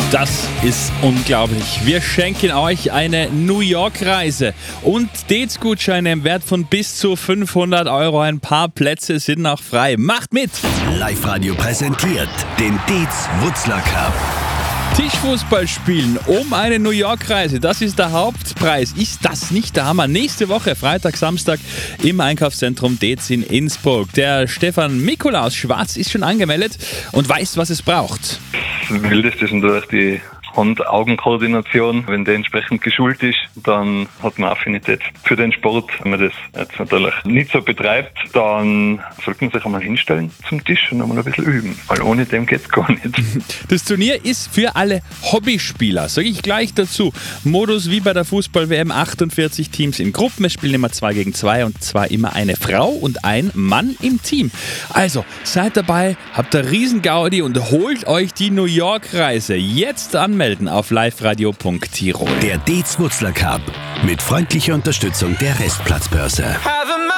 Das ist unglaublich. Wir schenken euch eine New York-Reise und Dates-Gutscheine im Wert von bis zu 500 €. Ein paar Plätze sind noch frei. Macht mit! Live-Radio präsentiert den Dietz-Wutzler Cup. Tischfußball spielen um eine New York-Reise, das ist der Hauptpreis. Ist das nicht der Hammer? Nächste Woche, Freitag, Samstag im Einkaufszentrum Dietz in Innsbruck. Der Stefan Mikolaus Schwarz ist schon angemeldet und weiß, was es braucht. Das Wildeste ist natürlich die Hand-Augen-Koordination. Wenn der entsprechend geschult ist, dann hat man Affinität für den Sport. Wenn man das jetzt natürlich nicht so betreibt, dann sollte man sich einmal hinstellen zum Tisch und einmal ein bisschen üben, weil ohne dem geht's gar nicht. Das Turnier ist für alle Hobbyspieler, sage ich gleich dazu. Modus wie bei der Fußball-WM, 48 Teams in Gruppen. Es spielen immer 2 gegen 2 und zwar immer eine Frau und ein Mann im Team. Also, seid dabei, habt eine Riesengaudi und holt euch die New York-Reise. Jetzt anmelden auf liveradio.tirol. Der Dietz-Wutzler Cup mit freundlicher Unterstützung der Restplatzbörse.